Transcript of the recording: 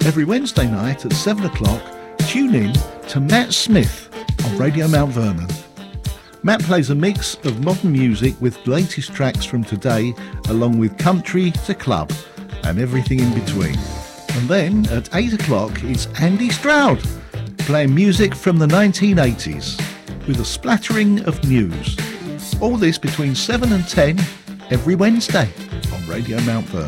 Every Wednesday night at 7 o'clock, tune in to Matt Smith on Radio Mount Vernon. Matt plays a mix of modern music with the latest tracks from today, along with country to club and everything in between. And then at 8 o'clock it's Andy Stroud playing music from the 1980s with a splattering of news. All this between 7 and 10 every Wednesday on Radio Mount Vernon.